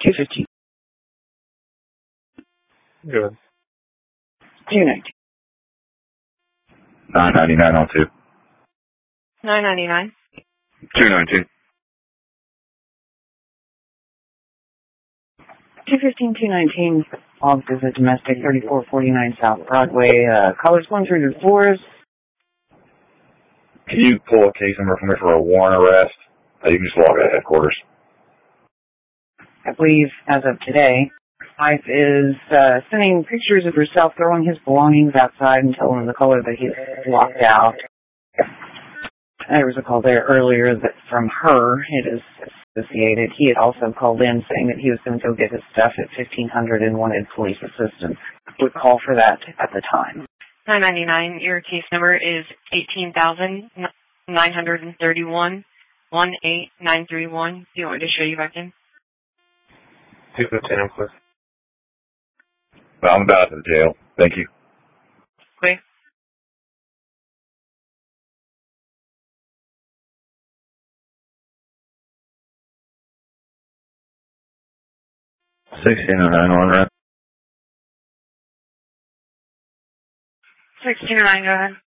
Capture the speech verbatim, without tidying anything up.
two fifteen. Good. two nineteen. nine ninety-nine on two. nine ninety-nine. two nineteen. two fifteen, two nineteen. Logged as a domestic, thirty-four forty-nine South Broadway. Uh, callers one through the fours. Can you pull a case number for me for a warrant arrest? Uh, you can just log at headquarters. I believe, as of today, wife is uh, sending pictures of herself throwing his belongings outside and telling the caller that he's locked out. There was a call there earlier that from her, it is associated. He had also called in saying that he was going to go get his stuff at fifteen hundred and wanted police assistance. Would call for that at the time. nine ninety-nine, your case number is eighteen thousand nine hundred thirty-one, one eight nine three one. Do you want me to show you back in? two fifteen, please. Well, I'm about to the jail. Thank you. Okay. sixteen oh nine on rent. sixteen oh nine, go ahead.